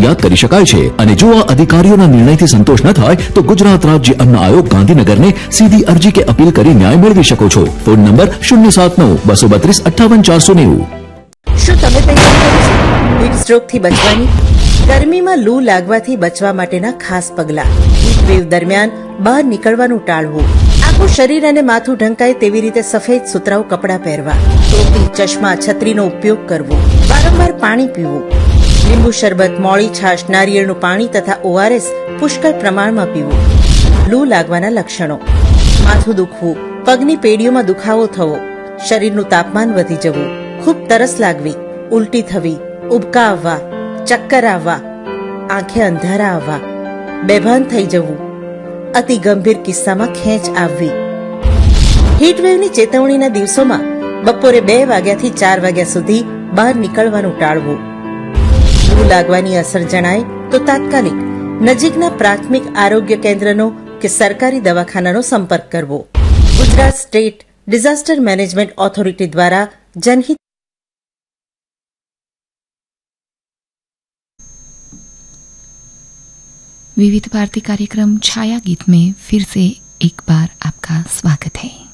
ફરિયાદ કરી શકાય છે અને જો આ અધિકારીઓના નિર્ણયથી સંતોષ ન થાય તો ગુજરાત રાજ્ય અન્ન આયોગ ગાંધીનગરને સીધી અરજી કે અપીલ કરી ન્યાય મેળવી શકો છો. Phone number 079-232-58-490. શું તમે તૈયારી કરો છો હીટ સ્ટ્રોકથી બચવાની? ગરમીમાં લૂ લાગવાથી બચવા માટેના ખાસ પગલાં. હીટ વેવ દરમિયાન બહાર નીકળવાનું ટાળવું. આખું શરીર અને માથું ઢંકાય તેવી રીતે સફેદ સુતરાઉ કપડાં પહેરવા. ટોપી, ચશ્મા, છત્રીનો ઉપયોગ કરવો. વારંવાર પાણી પીવું. લીંબુ શરબત, મોળી છાશ, નારિયેળનું પાણી તથા ORS પુષ્કળ પ્રમાણમાં પીવું. લૂ લાગવાના લક્ષણો: માથું દુખવું, પગની પેઢીઓમાં દુખાવો થવો, શરીરનું તાપમાન વધી જવું, ખૂબ તરસ લાગવી, ઉલટી થવી, ઉબકા આવવા, ચક્કર આવવા, આંખે અંધારા આવવા, બેભાન થઈ જવું, અતિ ગંભીર કિસ્સામાં ખેંચ આવવી. હીટવેવની ચેતવણીના દિવસોમાં બપોરે 2 વાગ્યાથી 4 વાગ્યા સુધી બહાર નીકળવાનું ટાળવું. લૂ લાગવાની અસર જણાય તો તાત્કાલિક નજીકના પ્રાથમિક આરોગ્ય કેન્દ્રનો કે સરકારી દવાખાનાનો સંપર્ક કરવો. Gujarat state disaster management authority દ્વારા जनहित। विविध भारती कार्यक्रम छाया गीत में फिर से एक बार आपका स्वागत है।